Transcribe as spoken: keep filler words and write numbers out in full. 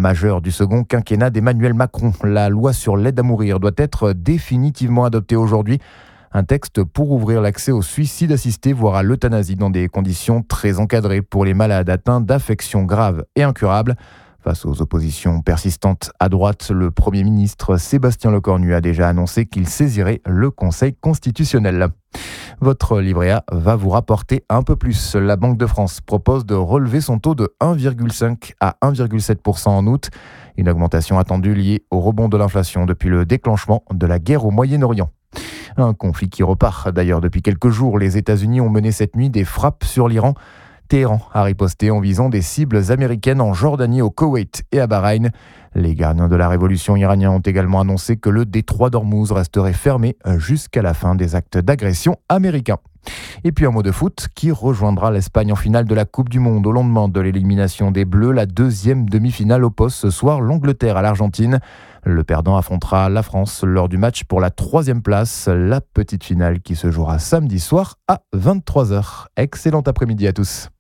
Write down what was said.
majeur du second quinquennat d'Emmanuel Macron. La loi sur l'aide à mourir doit être définitivement adoptée aujourd'hui. Un texte pour ouvrir l'accès au suicide assisté, voire à l'euthanasie dans des conditions très encadrées pour les malades atteints d'affections graves et incurables. Face aux oppositions persistantes à droite, le Premier ministre Sébastien Lecornu a déjà annoncé qu'il saisirait le Conseil constitutionnel. Votre livret A va vous rapporter un peu plus. La Banque de France propose de relever son taux de un virgule cinq à un virgule sept pour cent en août. Une augmentation attendue liée au rebond de l'inflation depuis le déclenchement de la guerre au Moyen-Orient. Un conflit qui repart d'ailleurs depuis quelques jours. Les États-Unis ont mené cette nuit des frappes sur l'Iran. Téhéran a riposté en visant des cibles américaines en Jordanie, au Koweït et à Bahreïn. Les gardiens de la révolution iranienne ont également annoncé que le détroit d'Ormuz resterait fermé jusqu'à la fin des actes d'agression américains. Et puis un mot de foot qui rejoindra l'Espagne en finale de la Coupe du Monde. Au lendemain de l'élimination des Bleus, la deuxième demi-finale oppose ce soir l'Angleterre à l'Argentine. Le perdant affrontera la France lors du match pour la troisième place. La petite finale qui se jouera samedi soir à vingt-trois heures. Excellent après-midi à tous.